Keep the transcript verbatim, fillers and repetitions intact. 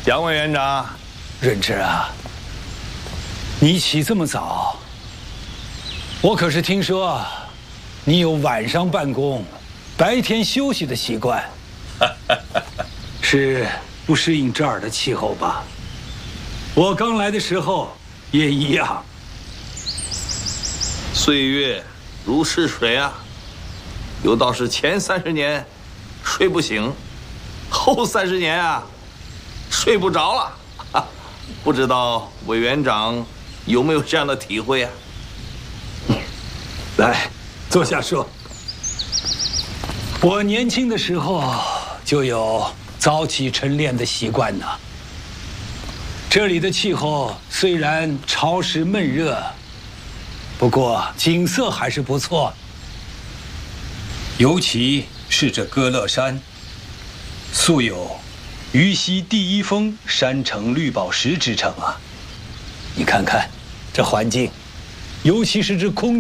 杨委员长， 润之啊，你起这么早，我可是听说你有晚上办公、白天休息的习惯，是不适应这儿的气候吧？我刚来的时候也一样。 岁月如逝水啊，有道是前三十年睡不醒，后三十年啊睡不着了。不知道委员长有没有这样的体会啊？ 来，坐下说。我年轻的时候就有早起晨练的习惯呢。这里的气候虽然潮湿闷热，不过景色还是不错。尤其是这歌乐山，素有“渝西第一峰，山城绿宝石”之称啊。你看看这环境，尤其是这空